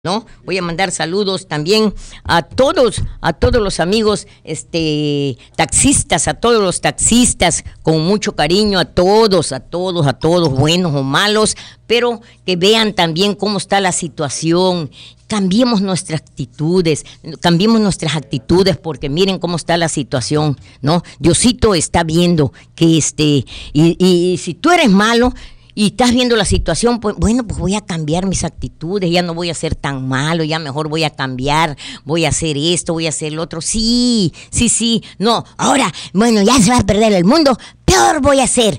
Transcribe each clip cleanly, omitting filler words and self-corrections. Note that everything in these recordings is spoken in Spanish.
¿No? Voy a mandar saludos también a todos los amigos taxistas, a todos los taxistas, con mucho cariño, a todos, buenos o malos, pero que vean también cómo está la situación. Cambiemos nuestras actitudes, porque miren cómo está la situación, ¿no? Diosito está viendo que y si tú eres malo y estás viendo la situación, pues bueno, pues voy a cambiar mis actitudes, ya no voy a ser tan malo, ya mejor voy a cambiar, voy a hacer esto, voy a hacer lo otro. Sí, no, ahora, bueno, ya se va a perder el mundo, peor voy a hacer,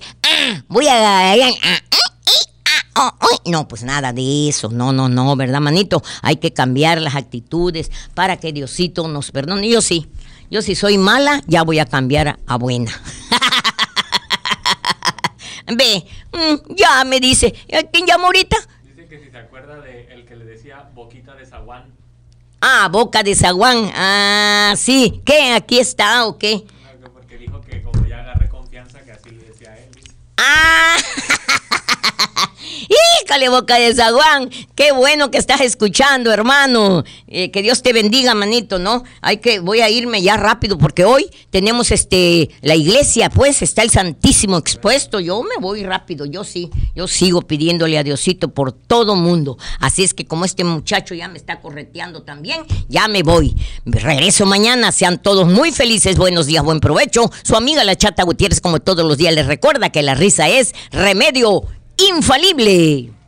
no, pues nada de eso, no, ¿verdad, manito? Hay que cambiar las actitudes para que Diosito nos perdone. Yo sí soy mala, ya voy a cambiar a buena. Ve, ya me dice, ¿quién llamó ahorita? Dice que si se acuerda de el que le decía boquita de zaguán. Ah, boca de zaguán, sí, ¿qué? ¿Aquí está o qué? No, porque dijo que como ya agarré confianza, que así le decía a él. Dice. ¡Híjole, boca de zaguán! ¡Qué bueno que estás escuchando, hermano! Que Dios te bendiga, manito, ¿no? Voy a irme ya rápido porque hoy tenemos la iglesia, pues, está el Santísimo expuesto. Yo me voy rápido, yo sigo pidiéndole a Diosito por todo mundo. Así es que como este muchacho ya me está correteando también, ya me voy. Regreso mañana, sean todos muy felices, buenos días, buen provecho. Su amiga la Chata Gutiérrez, como todos los días, les recuerda que la risa es remedio infalible.